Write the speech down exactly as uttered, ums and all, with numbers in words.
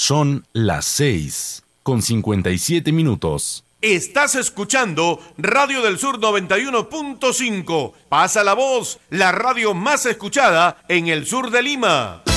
Son las seis con cincuenta y siete minutos. Estás escuchando Radio del Sur noventa y uno punto cinco. Pasa la voz, la radio más escuchada en el sur de Lima.